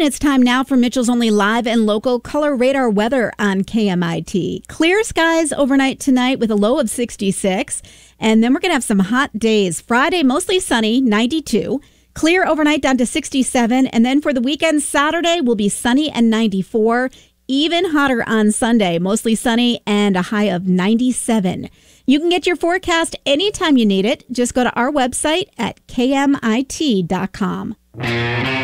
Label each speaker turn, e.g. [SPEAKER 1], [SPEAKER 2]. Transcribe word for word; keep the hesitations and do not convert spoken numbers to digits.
[SPEAKER 1] and it's time now for Mitchell's Only Live and Local Color Radar weather on K M I T. Clear skies overnight tonight with a low of sixty-six. And then we're going to have some hot days. Friday, mostly sunny, ninety-two. Clear overnight down to sixty-seven. And then for the weekend, Saturday will be sunny and ninety-four. Even hotter on Sunday, mostly sunny and a high of ninety-seven. You can get your forecast anytime you need it. Just go to our website at K M I T dot com.